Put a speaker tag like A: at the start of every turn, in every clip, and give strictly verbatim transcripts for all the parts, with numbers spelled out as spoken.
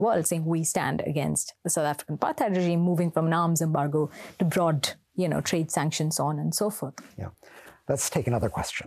A: world, saying we stand against the South African apartheid regime, moving from an arms embargo to broad, you know, trade sanctions, so on and so forth.
B: Yeah. Let's take another question.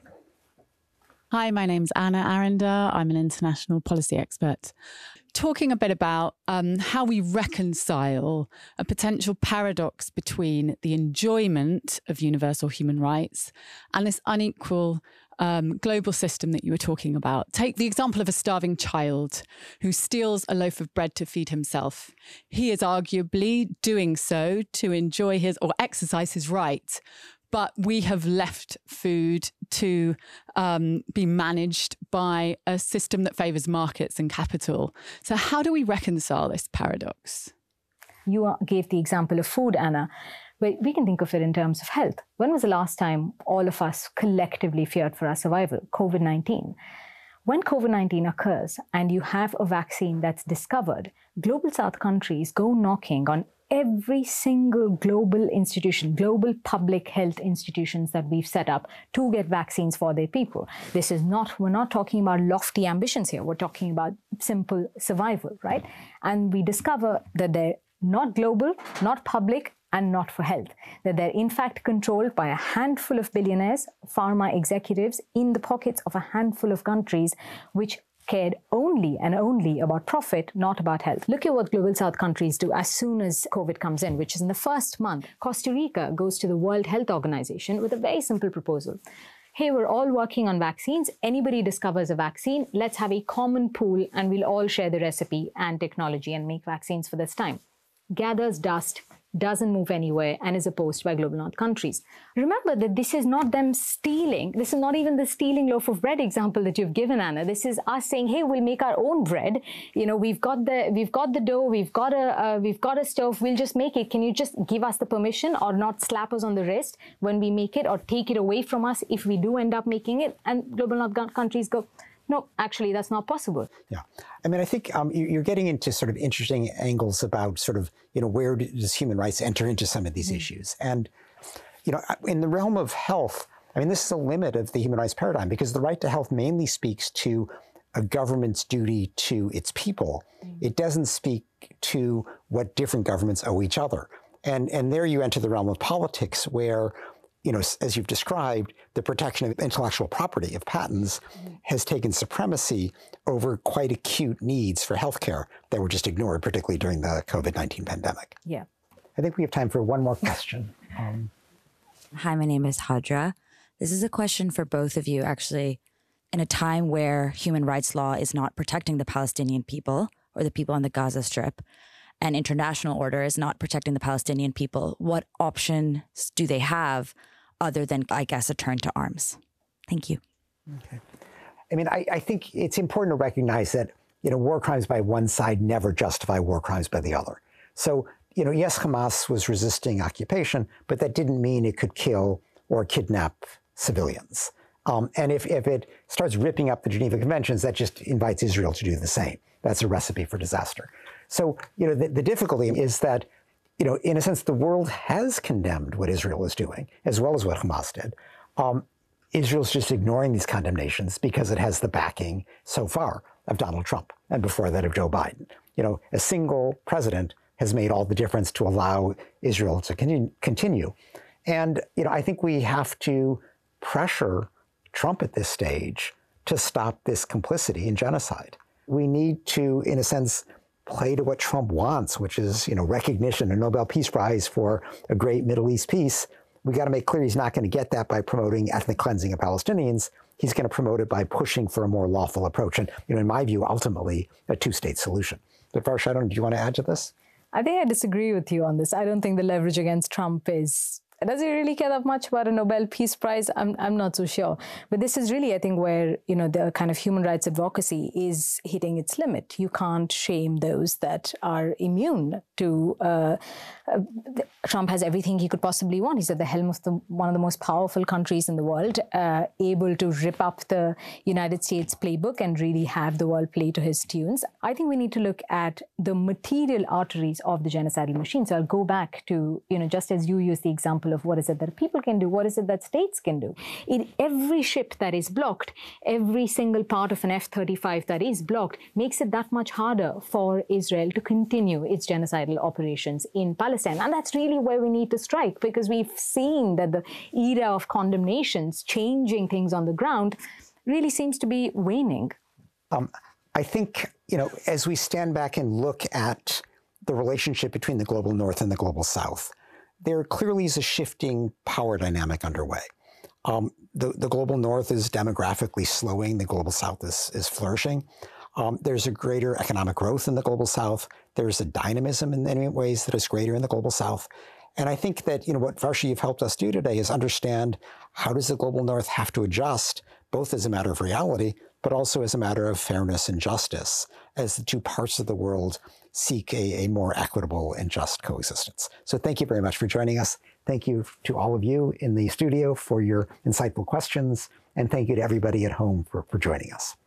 C: Hi, my name's Anna Arender. I'm an international policy expert. Talking a bit about um, how we reconcile a potential paradox between the enjoyment of universal human rights and this unequal um, global system that you were talking about. Take the example of a starving child who steals a loaf of bread to feed himself. He is arguably doing so to enjoy his or exercise his right. But we have left food to um, be managed by a system that favours markets and capital. So how do we reconcile this paradox?
A: You gave the example of food, Anna, but we can think of it in terms of health. When was the last time all of us collectively feared for our survival? COVID nineteen. When COVID nineteen occurs and you have a vaccine that's discovered, global South countries go knocking on every single global institution, global public health institutions that we've set up to get vaccines for their people. This is not, we're not talking about lofty ambitions here. We're talking about simple survival, right? And we discover that they're not global, not public, and not for health. That they're in fact controlled by a handful of billionaires, pharma executives in the pockets of a handful of countries, which cared only and only about profit, not about health. Look at what Global South countries do as soon as COVID comes in, which is in the first month. Costa Rica goes to the World Health Organization with a very simple proposal. Hey, we're all working on vaccines. Anybody discovers a vaccine, let's have a common pool and we'll all share the recipe and technology and make vaccines for this time. Gathers dust, doesn't move anywhere, and is opposed by global north countries. Remember that this is not them stealing. This is not even the stealing loaf of bread example that you've given, Anna. This is us saying, hey, we'll make our own bread. You know, we've got the we've got the dough, we've got a uh, we've got a stove. We'll just make it. Can you just give us the permission, or not slap us on the wrist when we make it, or take it away from us if we do end up making it? And global north countries go, no, actually, that's not possible.
B: Yeah. I mean, I think um, you're getting into sort of interesting angles about sort of, you know, where does human rights enter into some of these mm. issues? And, you know, in the realm of health, I mean, this is a limit of the human rights paradigm, because the right to health mainly speaks to a government's duty to its people. Mm. It doesn't speak to what different governments owe each other. And, and there you enter the realm of politics where, you know, as you've described, the protection of intellectual property, of patents, mm-hmm. has taken supremacy over quite acute needs for healthcare that were just ignored, particularly during the COVID nineteen pandemic.
A: Yeah.
B: I think we have time for one more question. Um,
D: Hi, my name is Hadra. This is a question for both of you, actually. In a time where human rights law is not protecting the Palestinian people or the people on the Gaza Strip, and international order is not protecting the Palestinian people, what options do they have other than, I guess, a turn to arms? Thank you.
B: Okay. I mean, I, I think it's important to recognize that, you know, war crimes by one side never justify war crimes by the other. So, you know, yes, Hamas was resisting occupation, but that didn't mean it could kill or kidnap civilians. Um, and if, if it starts ripping up the Geneva Conventions, that just invites Israel to do the same. That's a recipe for disaster. So, you know, the, the difficulty is that, you know, in a sense, the world has condemned what Israel is doing, as well as what Hamas did. Um, Israel's just ignoring these condemnations because it has the backing so far of Donald Trump, and before that of Joe Biden. You know, a single president has made all the difference to allow Israel to continue. continue. And, you know, I think we have to pressure Trump at this stage to stop this complicity in genocide. We need to, in a sense, play to what Trump wants, which is, you know, recognition, a Nobel Peace Prize for a great Middle East peace. We got to make clear he's not going to get that by promoting ethnic cleansing of Palestinians. He's going to promote it by pushing for a more lawful approach. And, you know, in my view, ultimately, a two-state solution. But Varsh, I don't, do you want to add to this?
A: I think I disagree with you on this. I don't think the leverage against Trump is... Does he really care that much about a Nobel Peace Prize? I'm I'm not so sure. But this is really, I think, where, you know, the kind of human rights advocacy is hitting its limit. You can't shame those that are immune to... Uh, uh, Trump has everything he could possibly want. He's at the helm of the, one of the most powerful countries in the world, uh, able to rip up the United States playbook and really have the world play to his tunes. I think we need to look at the material arteries of the genocidal machine. So I'll go back to, you know, just as you used the example of what is it that people can do, what is it that states can do. In every ship that is blocked, every single part of an F thirty-five that is blocked makes it that much harder for Israel to continue its genocidal operations in Palestine. And that's really where we need to strike, because we've seen that the era of condemnations, changing things on the ground, really seems to be waning.
B: Um, I think, you know, as we stand back and look at the relationship between the global north and the global south, there clearly is a shifting power dynamic underway. Um, the, the global north is demographically slowing. The global south is, is flourishing. Um, there's a greater economic growth in the global south. There's a dynamism in many ways that is greater in the global south. And I think that, you know, what Varsha, you've helped us do today is understand how does the global north have to adjust, both as a matter of reality, but also as a matter of fairness and justice, as the two parts of the world seek a, a more equitable and just coexistence. So thank you very much for joining us. Thank you to all of you in the studio for your insightful questions, and thank you to everybody at home for, for joining us.